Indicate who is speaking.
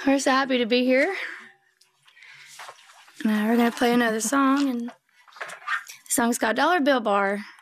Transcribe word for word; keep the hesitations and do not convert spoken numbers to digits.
Speaker 1: We're so happy to be here. Now we're gonna play another song, and the song's called Dollar Bill Bar.